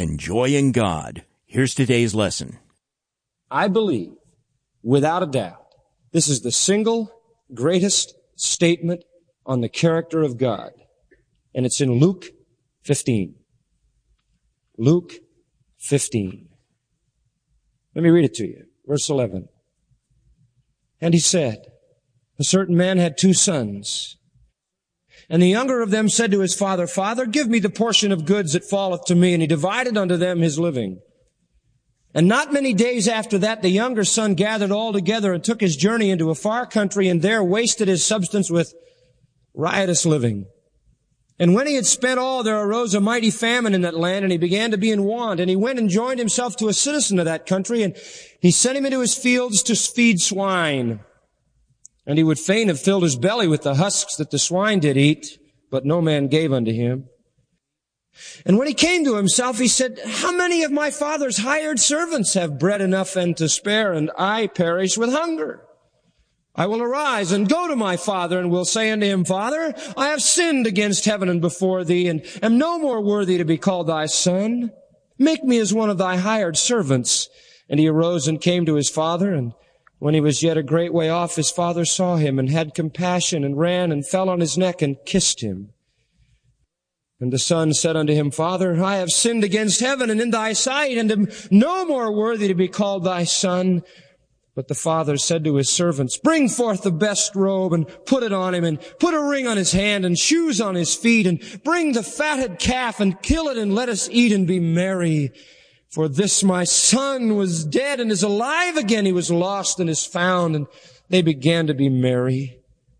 and joy in God. Here's today's lesson. I believe, without a doubt, this is the single greatest statement on the character of God. And it's in Luke 15. Luke 15. Let me read it to you. Verse 11. And he said, a certain man had 2 sons. And the younger of them said to his father, Father, give me the portion of goods that falleth to me. And he divided unto them his living. And not many days after that, the younger son gathered all together and took his journey into a far country, and there wasted his substance with riotous living. And when he had spent all, there arose a mighty famine in that land, and he began to be in want. And he went and joined himself to a citizen of that country, and he sent him into his fields to feed swine. And he would fain have filled his belly with the husks that the swine did eat, but no man gave unto him. And when he came to himself, he said, how many of my father's hired servants have bread enough and to spare, and I perish with hunger? I will arise and go to my father, and will say unto him, Father, I have sinned against heaven and before thee, and am no more worthy to be called thy son. Make me as one of thy hired servants. And he arose and came to his father, and when he was yet a great way off, his father saw him, and had compassion, and ran, and fell on his neck, and kissed him. And the son said unto him, Father, I have sinned against heaven and in thy sight, and am no more worthy to be called thy son. But the father said to his servants, bring forth the best robe, and put it on him, and put a ring on his hand, and shoes on his feet, and bring the fatted calf, and kill it, and let us eat and be merry. For this my son was dead, and is alive again. He was lost, and is found. And they began to be merry.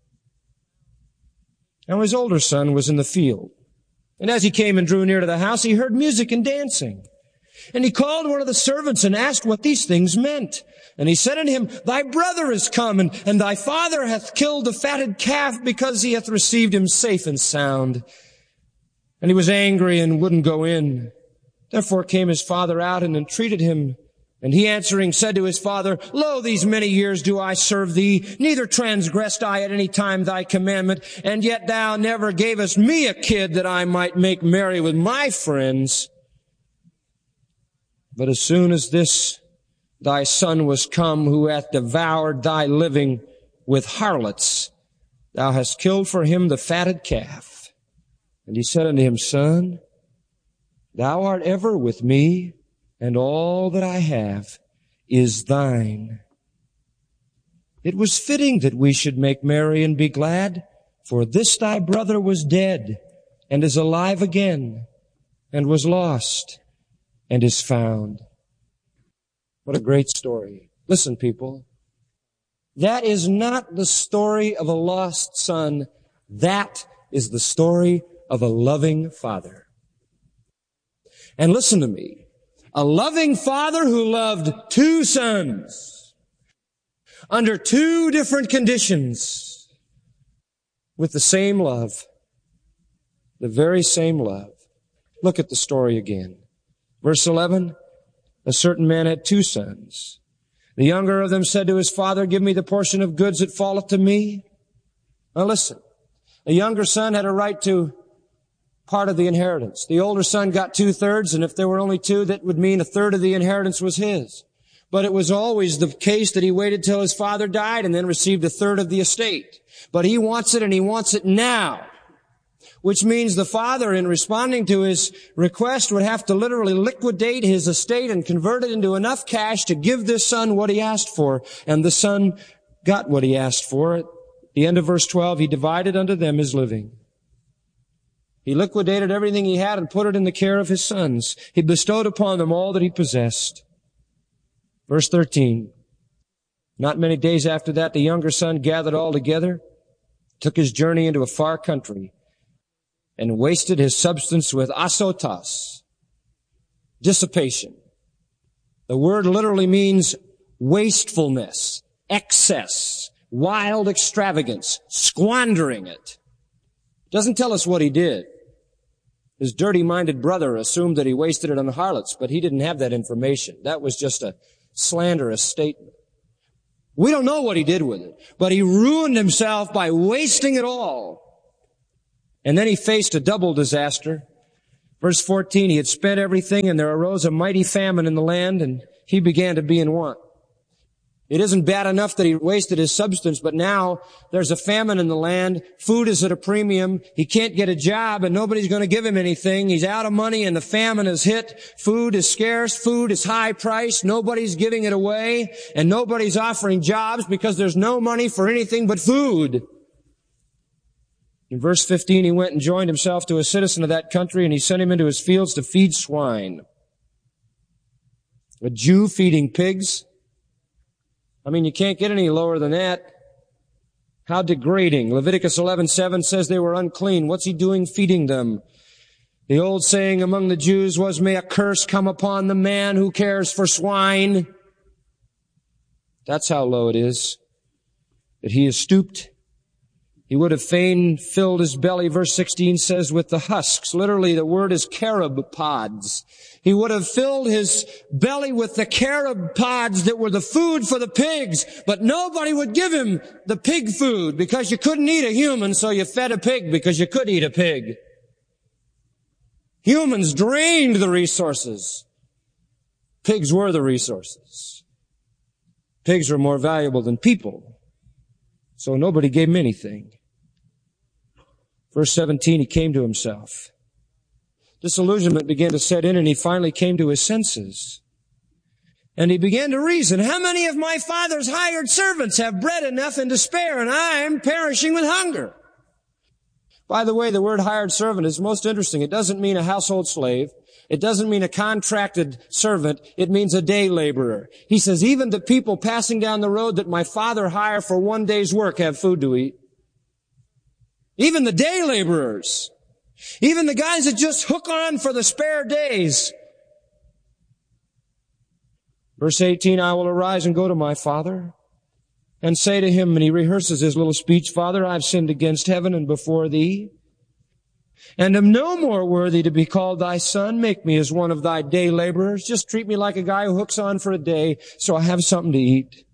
Now his older son was in the field. And as he came and drew near to the house, he heard music and dancing. And he called one of the servants and asked what these things meant. And he said unto him, thy brother is come, and thy father hath killed the fatted calf, because he hath received him safe and sound. And he was angry and wouldn't go in. Therefore came his father out and entreated him. And he answering said to his father, Lo, these many years do I serve thee, neither transgressed I at any time thy commandment, and yet thou never gavest me a kid that I might make merry with my friends. But as soon as this thy son was come, who hath devoured thy living with harlots, thou hast killed for him the fatted calf. And he said unto him, Son, thou art ever with me, and all that I have is thine. It was fitting that we should make merry and be glad, for this thy brother was dead, and is alive again, and was lost, and is found. What a great story. Listen, people. That is not the story of a lost son. That is the story of a loving father. And listen to me. A loving father who loved 2 sons under 2 different conditions with the same love, the very same love. Look at the story again. Verse 11, a certain man had 2 sons. The younger of them said to his father, give me the portion of goods that falleth to me. Now listen, a younger son had a right to part of the inheritance. The older son got 2/3, and if there were only 2, that would mean 1/3 of the inheritance was his. But it was always the case that he waited till his father died and then received 1/3 of the estate. But he wants it, and he wants it now. Which means the father, in responding to his request, would have to literally liquidate his estate and convert it into enough cash to give this son what he asked for. And the son got what he asked for. At the end of verse 12, he divided unto them his living. He liquidated everything he had and put it in the care of his sons. He bestowed upon them all that he possessed. Verse 13. Not many days after that, the younger son gathered all together, took his journey into a far country, and wasted his substance with asotas, dissipation. The word literally means wastefulness, excess, wild extravagance, squandering it. Doesn't tell us what he did. His dirty-minded brother assumed that he wasted it on harlots, but he didn't have that information. That was just a slanderous statement. We don't know what he did with it, but he ruined himself by wasting it all. And then he faced a double disaster. Verse 14, he had spent everything, and there arose a mighty famine in the land, and he began to be in want. It isn't bad enough that he wasted his substance, but now there's a famine in the land. Food is at a premium. He can't get a job, and nobody's going to give him anything. He's out of money, and the famine is hit. Food is scarce. Food is high priced. Nobody's giving it away, and nobody's offering jobs because there's no money for anything but food. In verse 15, he went and joined himself to a citizen of that country, and he sent him into his fields to feed swine. A Jew feeding pigs. I mean, you can't get any lower than that. How degrading. Leviticus 11:7 says they were unclean. What's he doing feeding them? The old saying among the Jews was, may a curse come upon the man who cares for swine. That's how low it is. That he is stooped. He would have fain filled his belly, verse 16 says, with the husks. Literally, the word is carob pods. He would have filled his belly with the carob pods that were the food for the pigs, but nobody would give him the pig food because you couldn't eat a human, so you fed a pig because you could eat a pig. Humans drained the resources. Pigs were the resources. Pigs were more valuable than people, so nobody gave him anything. Verse 17, he came to himself. Disillusionment began to set in, and he finally came to his senses. And he began to reason, how many of my father's hired servants have bread enough and to spare, and I'm perishing with hunger? By the way, the word hired servant is most interesting. It doesn't mean a household slave. It doesn't mean a contracted servant. It means a day laborer. He says, even the people passing down the road that my father hired for one day's work have food to eat. Even the day laborers. Even the guys that just hook on for the spare days. Verse 18, I will arise and go to my father and say to him, and he rehearses his little speech, Father, I've sinned against heaven and before thee, and am no more worthy to be called thy son. Make me as one of thy day laborers. Just treat me like a guy who hooks on for a day so I have something to eat.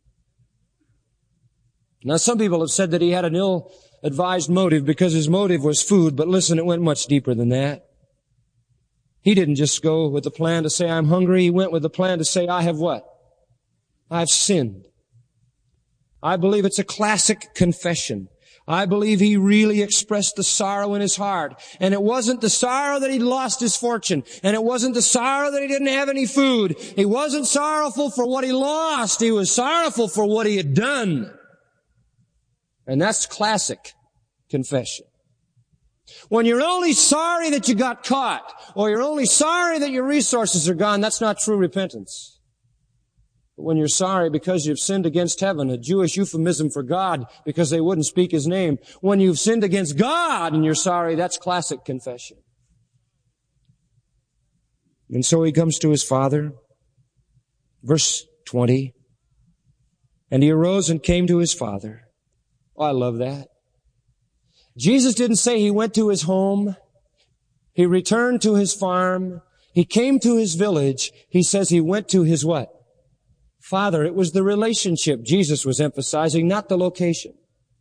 Now, some people have said that he had an ill-advised motive because his motive was food, but listen, it went much deeper than that. He didn't just go with the plan to say, I'm hungry. He went with the plan to say, I have what? I've sinned. I believe it's a classic confession. I believe he really expressed the sorrow in his heart. And it wasn't the sorrow that he'd lost his fortune. And it wasn't the sorrow that he didn't have any food. He wasn't sorrowful for what he lost. He was sorrowful for what he had done. And that's classic confession. When you're only sorry that you got caught, or you're only sorry that your resources are gone, that's not true repentance. But when you're sorry because you've sinned against heaven, a Jewish euphemism for God, because they wouldn't speak his name, when you've sinned against God and you're sorry, that's classic confession. And so he comes to his father. Verse 20. And he arose and came to his father. Oh, I love that. Jesus didn't say he went to his home. He returned to his farm. He came to his village. He says he went to his what? Father. It was the relationship Jesus was emphasizing, not the location.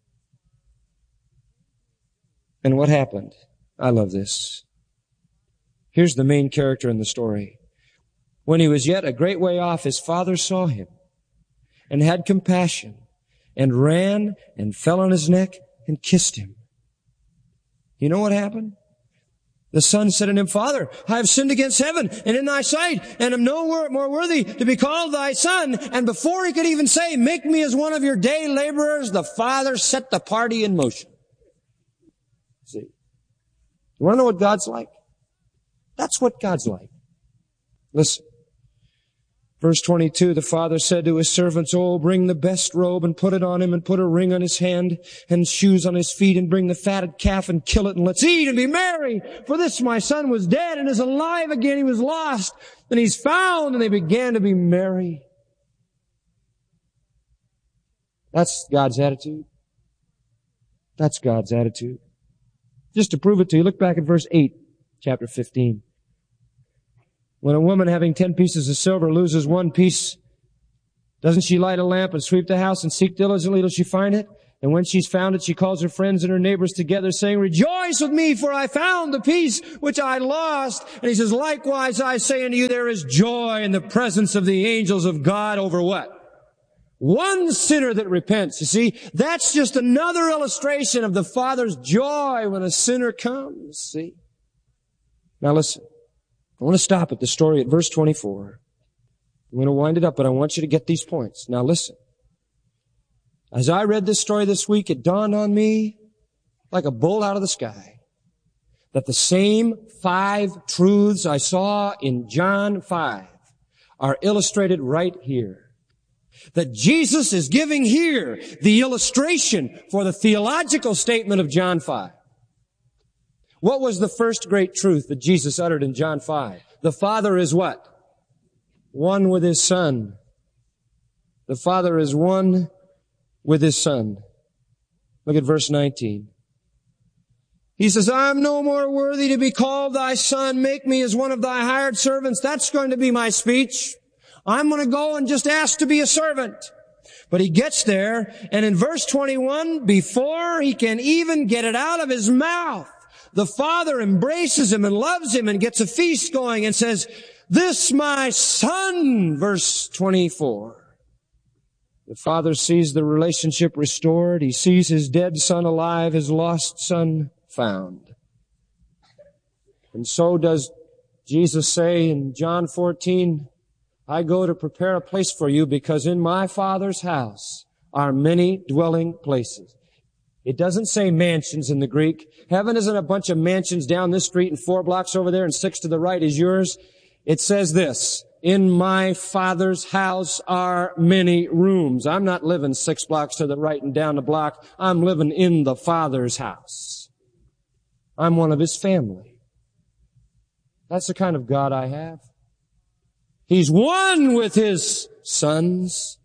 And what happened? I love this. Here's the main character in the story. When he was yet a great way off, his father saw him and had compassion and ran and fell on his neck and kissed him. You know what happened? The son said unto him, Father, I have sinned against heaven and in thy sight, and am no more worthy to be called thy son. And before he could even say, make me as one of your day laborers, the father set the party in motion. See? You want to know what God's like? That's what God's like. Listen. Verse 22, the father said to his servants, Oh, bring the best robe and put it on him, and put a ring on his hand and shoes on his feet, and bring the fatted calf and kill it, and let's eat and be merry. For this my son was dead and is alive again. He was lost and he's found. And they began to be merry. That's God's attitude. That's God's attitude. Just to prove it to you, look back at verse 8, chapter 15. When a woman having 10 pieces of silver loses one piece, doesn't she light a lamp and sweep the house and seek diligently till she find it? And when she's found it, she calls her friends and her neighbors together, saying, "Rejoice with me, for I found the piece which I lost." And he says, "Likewise, I say unto you, there is joy in the presence of the angels of God over" what? One sinner that repents. You see, that's just another illustration of the Father's joy when a sinner comes. See? Now listen. I want to stop at the story at verse 24. I'm going to wind it up, but I want you to get these points. Now listen. As I read this story this week, it dawned on me like a bolt out of the sky that the same 5 truths I saw in John 5 are illustrated right here. That Jesus is giving here the illustration for the theological statement of John 5. What was the first great truth that Jesus uttered in John 5? The Father is what? One with His Son. The Father is one with His Son. Look at verse 19. He says, "I'm no more worthy to be called thy son. Make me as one of thy hired servants." That's going to be my speech. I'm going to go and just ask to be a servant. But he gets there, and in verse 21, before he can even get it out of his mouth, the Father embraces him and loves him and gets a feast going and says, "This my son," verse 24. The Father sees the relationship restored. He sees his dead son alive, his lost son found. And so does Jesus say in John 14, "I go to prepare a place for you, because in my Father's house are many dwelling places." It doesn't say mansions in the Greek. Heaven isn't a bunch of mansions down this street and 4 blocks over there and 6 to the right is yours. It says this, "In my Father's house are many rooms." I'm not living 6 blocks to the right and down the block. I'm living in the Father's house. I'm one of His family. That's the kind of God I have. He's one with His sons.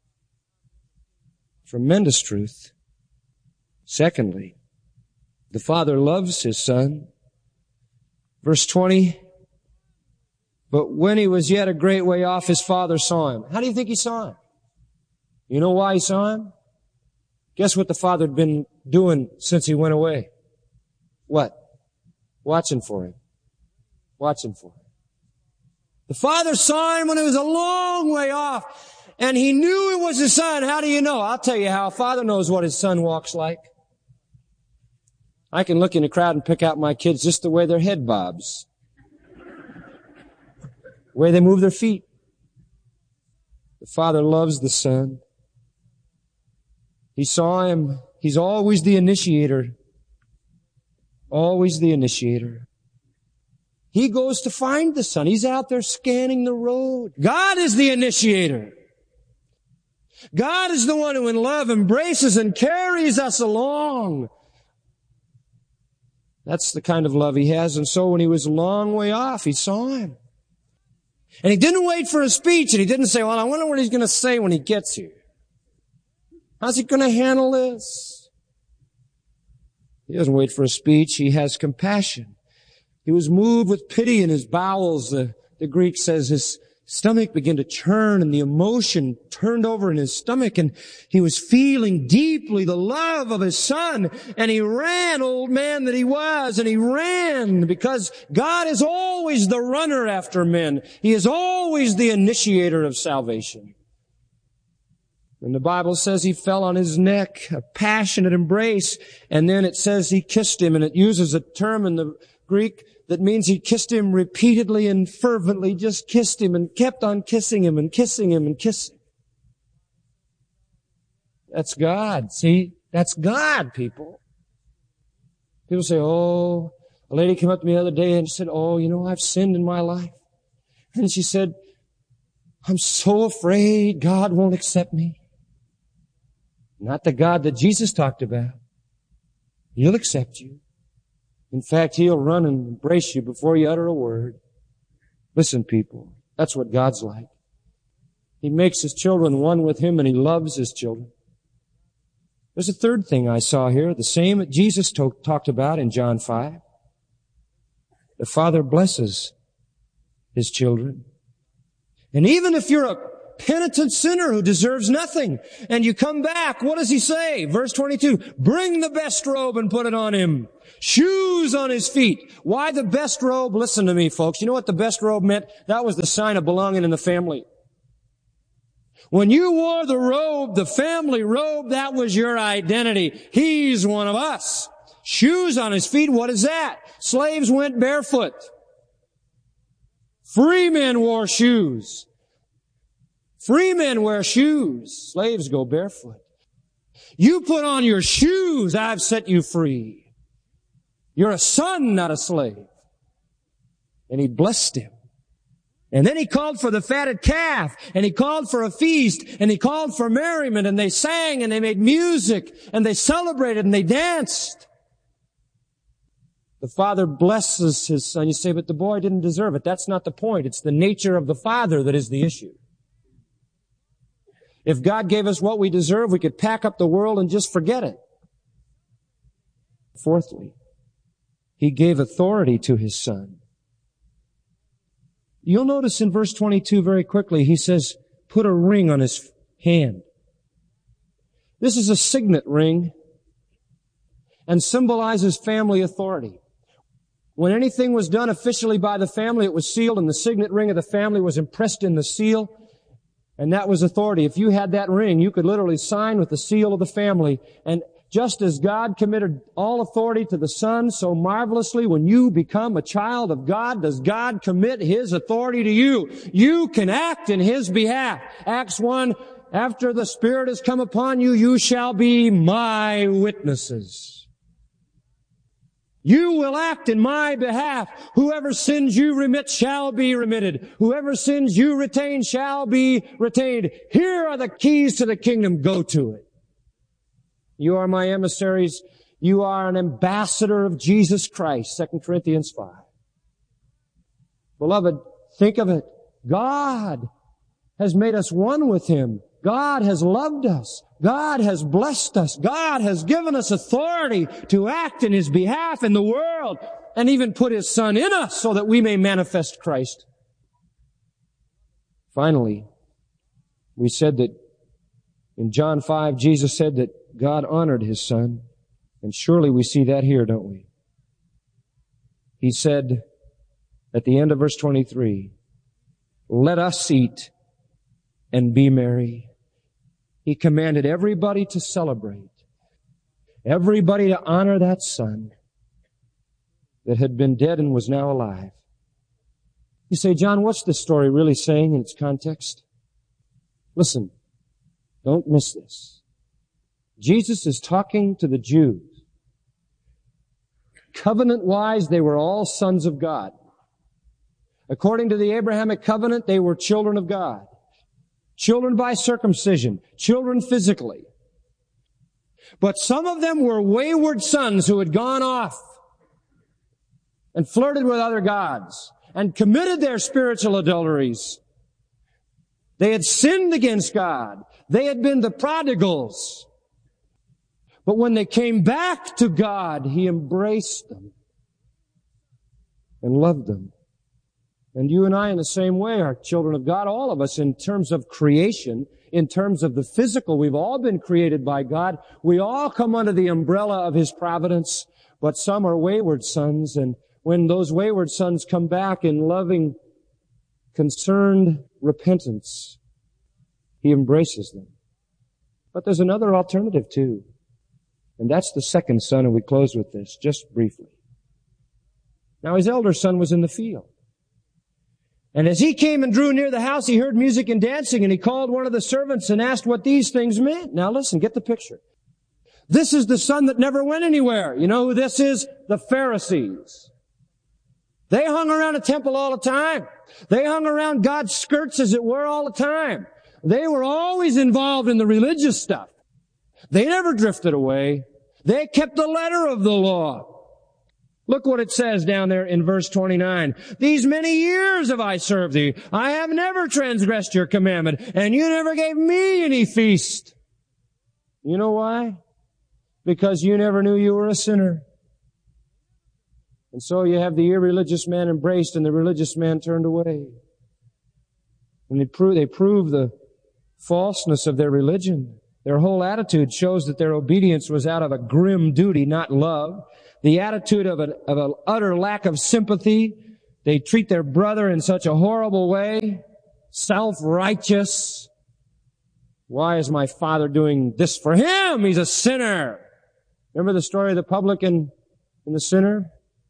Tremendous truth. Secondly, the Father loves His Son. Verse 20, "But when He was yet a great way off, His Father saw Him." How do you think He saw Him? You know why He saw Him? Guess what the Father had been doing since He went away? What? Watching for Him. Watching for Him. The Father saw Him when He was a long way off, and He knew it was His Son. How do you know? I'll tell you how. A father knows what his son walks like. I can look in a crowd and pick out my kids just the way their head bobs. The way they move their feet. The Father loves the Son. He saw Him. He's always the initiator. Always the initiator. He goes to find the Son. He's out there scanning the road. God is the initiator. God is the one who in love embraces and carries us along. That's the kind of love He has. And so when He was a long way off, He saw Him. And He didn't wait for a speech, and He didn't say, "Well, I wonder what He's going to say when He gets here. How's He going to handle this?" He doesn't wait for a speech. He has compassion. He was moved with pity in His bowels. The Greek says His stomach began to churn, and the emotion turned over in His stomach, and He was feeling deeply the love of His Son, and He ran, old man that He was, and He ran because God is always the runner after men. He is always the initiator of salvation. And the Bible says He fell on His neck, a passionate embrace, and then it says He kissed Him, and it uses a term in the Greek that means He kissed Him repeatedly and fervently, just kissed Him and kept on kissing Him and kissing Him and kissing. That's God. See? That's God, people. People say, "Oh," a lady came up to me the other day and said, "Oh, I've sinned in my life." And she said, "I'm so afraid God won't accept me." Not the God that Jesus talked about. He'll accept you. In fact, He'll run and embrace you before you utter a word. Listen, people, that's what God's like. He makes His children one with Him, and He loves His children. There's a third thing I saw here, the same that Jesus talked about in John 5. The Father blesses His children. And even if you're a penitent sinner who deserves nothing. And you come back, what does he say? Verse 22, bring the best robe and put it on him. Shoes on his feet. Why the best robe? Listen to me, folks. You know what the best robe meant? That was the sign of belonging in the family. When you wore the robe, the family robe, that was your identity. He's one of us. Shoes on his feet, what is that? Slaves went barefoot. Free men wore shoes. Free men wear shoes. Slaves go barefoot. You put on your shoes, I've set you free. You're a son, not a slave. And he blessed him. And then he called for the fatted calf, and he called for a feast, and he called for merriment, and they sang, and they made music, and they celebrated, and they danced. The father blesses his son. You say, but the boy didn't deserve it. That's not the point. It's the nature of the father that is the issue. If God gave us what we deserve, we could pack up the world and just forget it. Fourthly, he gave authority to his son. You'll notice in verse 22 very quickly, he says, put a ring on his hand. This is a signet ring and symbolizes family authority. When anything was done officially by the family, it was sealed, and the signet ring of the family was impressed in the seal, and that was authority. If you had that ring, you could literally sign with the seal of the family. And just as God committed all authority to the Son so marvelously, when you become a child of God, does God commit His authority to you? You can act in His behalf. Acts 1, after the Spirit has come upon you, you shall be my witnesses. You will act in my behalf. Whoever sins you remit shall be remitted. Whoever sins you retain shall be retained. Here are the keys to the kingdom. Go to it. You are my emissaries. You are an ambassador of Jesus Christ. 2 Corinthians 5. Beloved, think of it. God has made us one with Him. God has loved us. God has blessed us. God has given us authority to act in His behalf in the world, and even put His Son in us so that we may manifest Christ. Finally, we said that in John 5, Jesus said that God honored His Son. And surely we see that here, don't we? He said at the end of verse 23, let us eat and be merry. He commanded everybody to celebrate, everybody to honor that Son that had been dead and was now alive. You say, John, what's this story really saying in its context? Listen, don't miss this. Jesus is talking to the Jews. Covenant-wise, they were all sons of God. According to the Abrahamic covenant, they were children of God. Children by circumcision, children physically. But some of them were wayward sons who had gone off and flirted with other gods and committed their spiritual adulteries. They had sinned against God. They had been the prodigals. But when they came back to God, He embraced them and loved them. And you and I in the same way are children of God, all of us, in terms of creation, in terms of the physical. We've all been created by God. We all come under the umbrella of His providence, but some are wayward sons, and when those wayward sons come back in loving, concerned repentance, He embraces them. But there's another alternative too, and that's the second son, and we close with this just briefly. Now his elder son was in the field. And as he came and drew near the house, he heard music and dancing, and he called one of the servants and asked what these things meant. Now listen, get the picture. This is the son that never went anywhere. You know who this is? The Pharisees. They hung around a temple all the time. They hung around God's skirts, as it were, all the time. They were always involved in the religious stuff. They never drifted away. They kept the letter of the law. Look what it says down there in verse 29. These many years have I served thee. I have never transgressed your commandment, and you never gave me any feast. You know why? Because you never knew you were a sinner. And so you have the irreligious man embraced and the religious man turned away. And they prove the falseness of their religion. Their whole attitude shows that their obedience was out of a grim duty, not love. The attitude of an utter lack of sympathy. They treat their brother in such a horrible way. Self-righteous. Why is my father doing this for him? He's a sinner. Remember the story of the publican and the sinner?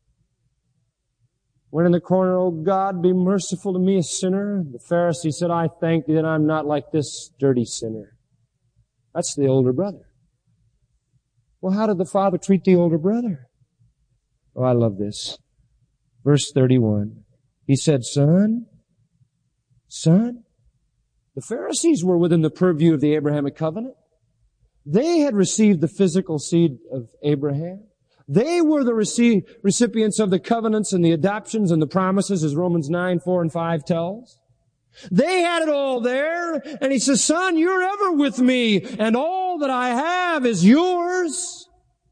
Went in the corner, "Oh God, be merciful to me, a sinner." The Pharisee said, "I thank thee that I'm not like this dirty sinner." That's the older brother. Well, how did the father treat the older brother? Oh, I love this. Verse 31. He said, Son, the Pharisees were within the purview of the Abrahamic covenant. They had received the physical seed of Abraham. They were the recipients of the covenants and the adoptions and the promises, as Romans 9:4-5 tells. They had it all there. And he says, "Son, you're ever with me, and all that I have is yours.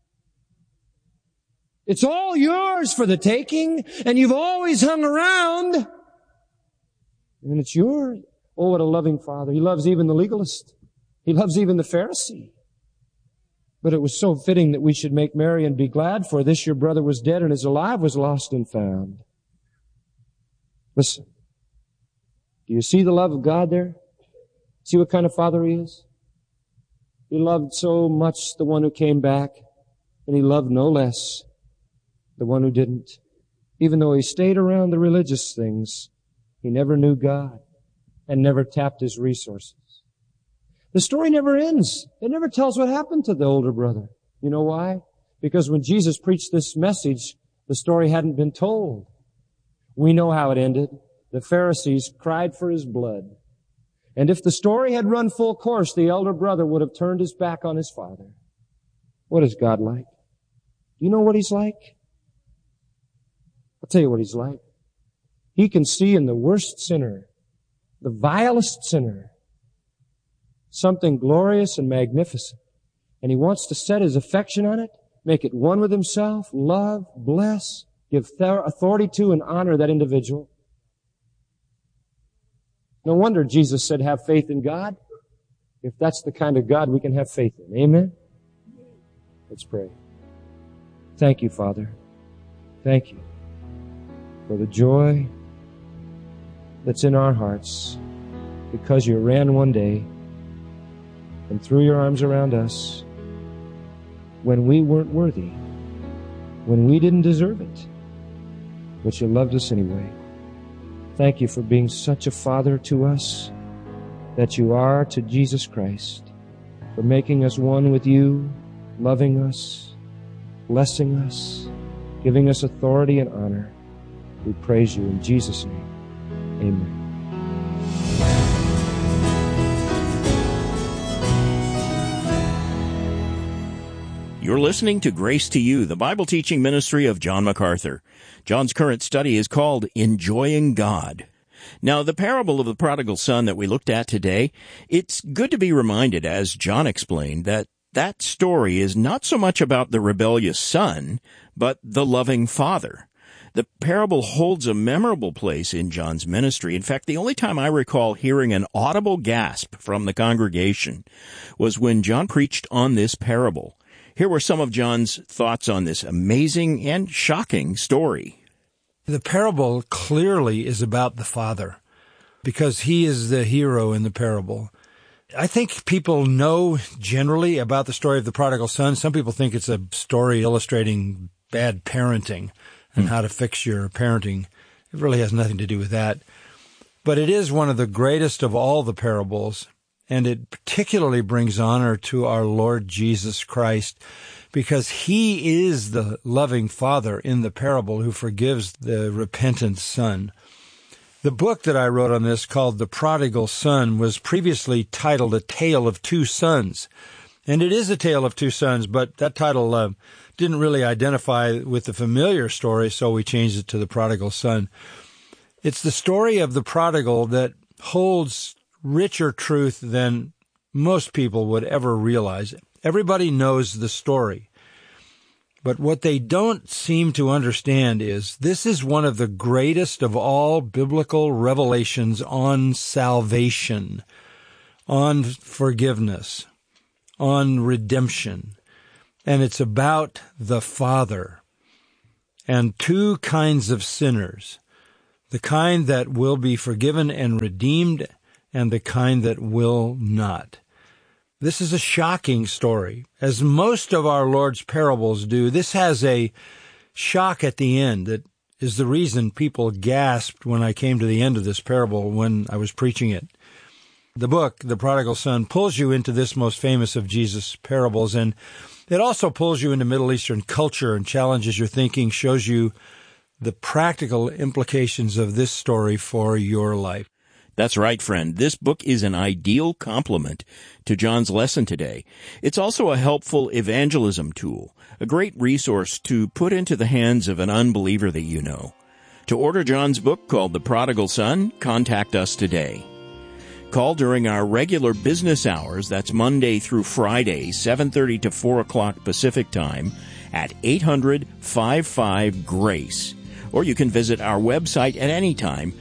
It's all yours for the taking, and you've always hung around, and it's yours." Oh, what a loving Father. He loves even the legalist. He loves even the Pharisee. But it was so fitting that we should make merry and be glad, for this your brother was dead and is alive, was lost and found. Listen. Do you see the love of God there? See what kind of Father He is? He loved so much the one who came back, and He loved no less the one who didn't. Even though he stayed around the religious things, he never knew God and never tapped His resources. The story never ends. It never tells what happened to the older brother. You know why? Because when Jesus preached this message, the story hadn't been told. We know how it ended. The Pharisees cried for his blood. And if the story had run full course, the elder brother would have turned his back on his father. What is God like? Do you know what He's like? I'll tell you what He's like. He can see in the worst sinner, the vilest sinner, something glorious and magnificent. And He wants to set His affection on it, make it one with Himself, love, bless, give authority to and honor that individual. No wonder Jesus said, have faith in God. If that's the kind of God we can have faith in. Amen? Let's pray. Thank you, Father. Thank you for the joy that's in our hearts because You ran one day and threw Your arms around us when we weren't worthy, when we didn't deserve it, but You loved us anyway. Thank You for being such a Father to us that You are to Jesus Christ, for making us one with You, loving us, blessing us, giving us authority and honor. We praise You in Jesus' name. Amen. You're listening to Grace to You, the Bible teaching ministry of John MacArthur. John's current study is called Enjoying God. Now, the parable of the prodigal son that we looked at today, it's good to be reminded, as John explained, that story is not so much about the rebellious son, but the loving father. The parable holds a memorable place in John's ministry. In fact, the only time I recall hearing an audible gasp from the congregation was when John preached on this parable. Here were some of John's thoughts on this amazing and shocking story. The parable clearly is about the father because he is the hero in the parable. I think people know generally about the story of the prodigal son. Some people think it's a story illustrating bad parenting and how to fix your parenting. It really has nothing to do with that. But it is one of the greatest of all the parables, and it particularly brings honor to our Lord Jesus Christ because He is the loving Father in the parable who forgives the repentant son. The book that I wrote on this, called The Prodigal Son, was previously titled A Tale of Two Sons. And it is a tale of two sons, but that title didn't really identify with the familiar story, so we changed it to The Prodigal Son. It's the story of the prodigal that holds richer truth than most people would ever realize. Everybody knows the story. But what they don't seem to understand is this is one of the greatest of all biblical revelations on salvation, on forgiveness, on redemption, and it's about the Father and two kinds of sinners, the kind that will be forgiven and redeemed and the kind that will not. This is a shocking story. As most of our Lord's parables do, this has a shock at the end that is the reason people gasped when I came to the end of this parable when I was preaching it. The book, The Prodigal Son, pulls you into this most famous of Jesus' parables, and it also pulls you into Middle Eastern culture and challenges your thinking, shows you the practical implications of this story for your life. That's right, friend. This book is an ideal complement to John's lesson today. It's also a helpful evangelism tool, a great resource to put into the hands of an unbeliever that you know. To order John's book called The Prodigal Son, contact us today. Call during our regular business hours, that's Monday through Friday, 7:30 to 4 o'clock Pacific Time, at 800-55-GRACE. Or you can visit our website at any time,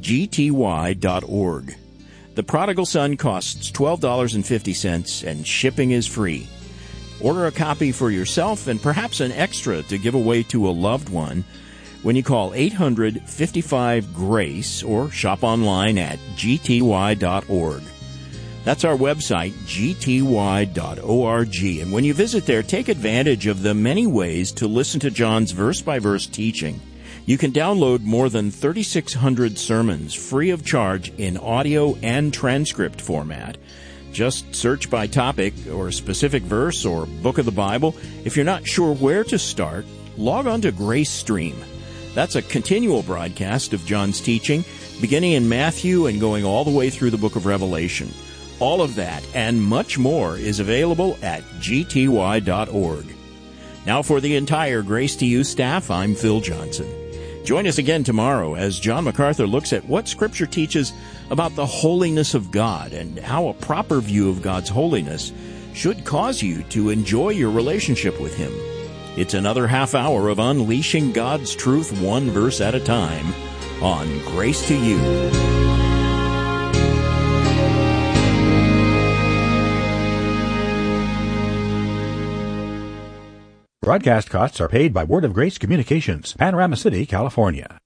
gty.org. The Prodigal Son costs $12.50 and shipping is free. Order a copy for yourself and perhaps an extra to give away to a loved one when you call 800-55-GRACE or shop online at gty.org. That's our website, gty.org. And when you visit there, take advantage of the many ways to listen to John's verse-by-verse teaching. You can download more than 3,600 sermons free of charge in audio and transcript format. Just search by topic or a specific verse or book of the Bible. If you're not sure where to start, log on to Grace Stream. That's a continual broadcast of John's teaching, beginning in Matthew and going all the way through the book of Revelation. All of that and much more is available at gty.org. Now for the entire Grace to You staff, I'm Phil Johnson. Join us again tomorrow as John MacArthur looks at what Scripture teaches about the holiness of God and how a proper view of God's holiness should cause you to enjoy your relationship with Him. It's another half hour of unleashing God's truth one verse at a time on Grace to You. Broadcast costs are paid by Word of Grace Communications, Panorama City, California.